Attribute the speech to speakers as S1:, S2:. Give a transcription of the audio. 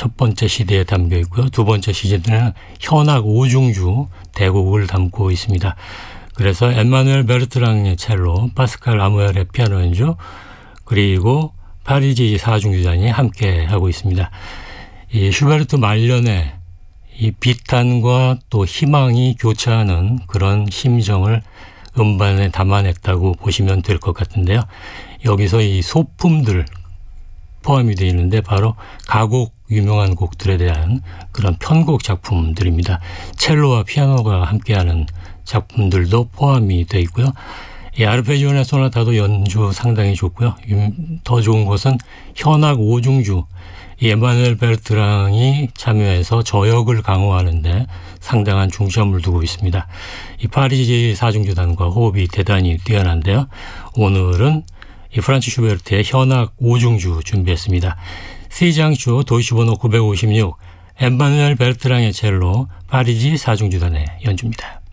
S1: 첫 번째 시대에 담겨 있고요. 두 번째 시대는 현악 5중주 대곡을 담고 있습니다. 그래서 엠마누엘 베르트랑의 첼로, 파스칼 아무엘의 피아노 연주, 그리고 파리지 4중주단이 함께 하고 있습니다. 이 슈베르트 말년에 이 비탄과 또 희망이 교차하는 그런 심정을 음반에 담아냈다고 보시면 될 것 같은데요. 여기서 이 소품들 포함이 되어 있는데 바로 가곡 유명한 곡들에 대한 그런 편곡 작품들입니다. 첼로와 피아노가 함께하는 작품들도 포함이 되어 있고요. 이 아르페지오네 소나타도 연주 상당히 좋고요. 더 좋은 것은 현악 5중주 이 에마누엘 베르트랑이 참여해서 저역을 강화하는데 상당한 중점을 두고 있습니다. 이 파리지 4중주단과 호흡이 대단히 뛰어난데요. 오늘은 이 프란츠 슈베르트의 현악 5중주 준비했습니다. C장조 도이치번호 956 엠마누엘 베르트랑의 첼로 파리지 4중주단의 연주입니다.